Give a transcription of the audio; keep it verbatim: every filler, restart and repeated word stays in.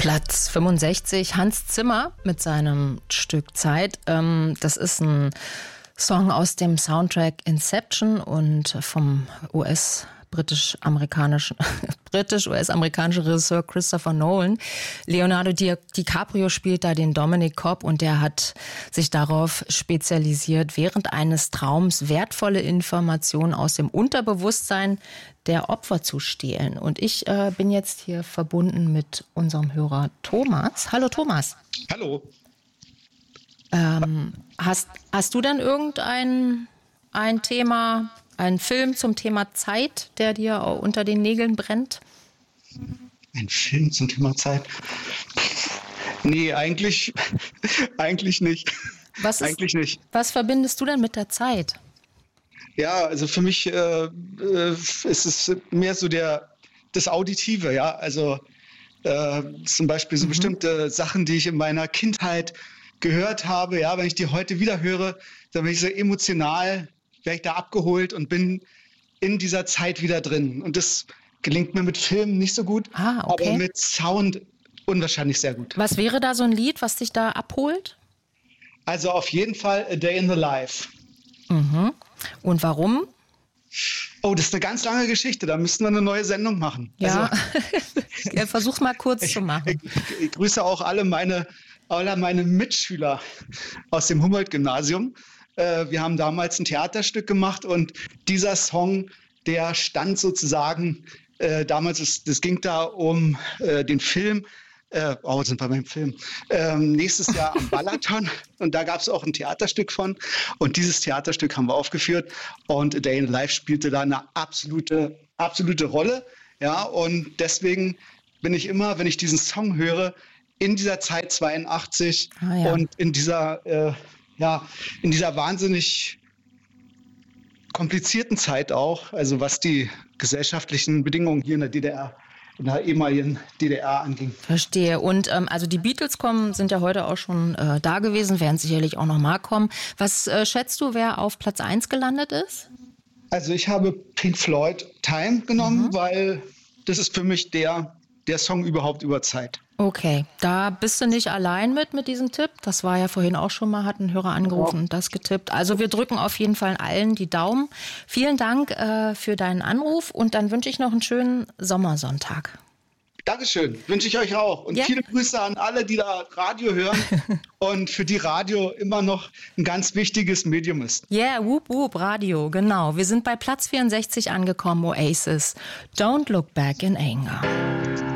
Platz fünfundsechzig, Hans Zimmer mit seinem Stück Zeit. Ähm, das ist ein Song aus dem Soundtrack Inception und vom U S britisch-amerikanischen, britisch-U S-amerikanischen Regisseur Christopher Nolan. Leonardo Di- DiCaprio spielt da den Dominic Cobb und der hat sich darauf spezialisiert, während eines Traums wertvolle Informationen aus dem Unterbewusstsein der Opfer zu stehlen. Und ich äh, bin jetzt hier verbunden mit unserem Hörer Thomas. Hallo Thomas. Hallo. Ähm, hast, hast du denn irgendein ein Thema, einen Film zum Thema Zeit, der dir unter den Nägeln brennt? Ein Film zum Thema Zeit? Nee, eigentlich, eigentlich nicht. Was ist, eigentlich nicht. Was verbindest du denn mit der Zeit? Ja, also für mich äh, äh, ist es mehr so der, das Auditive, ja. Also äh, zum Beispiel so mhm. bestimmte Sachen, die ich in meiner Kindheit gehört habe, ja, wenn ich die heute wieder höre, dann bin ich so emotional, werde ich da abgeholt und bin in dieser Zeit wieder drin. Und das gelingt mir mit Filmen nicht so gut, ah, okay. aber mit Sound unwahrscheinlich sehr gut. Was wäre da so ein Lied, was dich da abholt? Also auf jeden Fall A Day in the Life. Mhm. Und warum? Oh, das ist eine ganz lange Geschichte. Da müssten wir eine neue Sendung machen. Ja, also, ja, versuch mal kurz ich, zu machen. Ich, ich, ich grüße auch alle meine, alle meine Mitschüler aus dem Humboldt-Gymnasium. Äh, wir haben damals ein Theaterstück gemacht und dieser Song, der stand sozusagen, äh, damals, es, das ging da um äh, den Film, äh, oh, sind wir beim Film, ähm, nächstes Jahr am Balaton und da gab es auch ein Theaterstück von und dieses Theaterstück haben wir aufgeführt und A Day in the Life spielte da eine absolute, absolute Rolle, ja, und deswegen bin ich immer, wenn ich diesen Song höre, in dieser Zeit zweiundachtzig ah, ja. und in dieser, äh, ja, in dieser wahnsinnig komplizierten Zeit auch, also was die gesellschaftlichen Bedingungen hier in der D D R, in der ehemaligen D D R anging. Verstehe. Und ähm, also die Beatles kommen, sind ja heute auch schon äh, da gewesen, werden sicherlich auch noch mal kommen. Was äh, schätzt du, wer auf Platz eins gelandet ist? Also ich habe Pink Floyd Time genommen, mhm. weil das ist für mich der, der Song überhaupt über Zeit. Okay, da bist du nicht allein mit, mit diesem Tipp. Das war ja vorhin auch schon mal, hat ein Hörer angerufen und das getippt. Also wir drücken auf jeden Fall allen die Daumen. Vielen Dank äh, für deinen Anruf und dann wünsche ich noch einen schönen Sommersonntag. Dankeschön, wünsche ich euch auch. Und ja. viele Grüße an alle, die da Radio hören und für die Radio immer noch ein ganz wichtiges Medium ist. Ja, yeah, whoop whoop, Radio, genau. Wir sind bei Platz vierundsechzig angekommen, Oasis. Don't look back in anger.